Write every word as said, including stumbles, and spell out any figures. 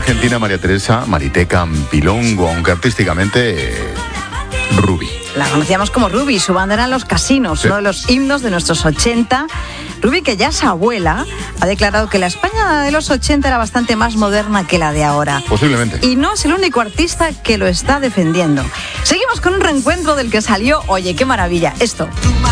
argentina María Teresa Marité Pilongo, aunque artísticamente eh, Ruby. La conocíamos como Ruby, su banda eran Los Casinos, sí. Uno de los himnos de nuestros ochenta. Ruby, que ya es abuela, ha declarado que la España de los ochenta era bastante más moderna que la de ahora. Posiblemente. Y no es el único artista que lo está defendiendo. Seguimos con un reencuentro del que salió, oye, qué maravilla, esto.